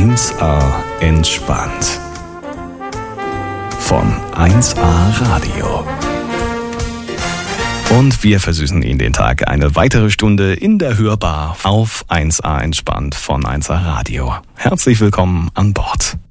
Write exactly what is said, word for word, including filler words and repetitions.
eins A entspannt. Von eins A Radio. Und wir versüßen Ihnen den Tag eine weitere Stunde in der Hörbar auf eins A entspannt von eins A Radio. Herzlich willkommen an Bord.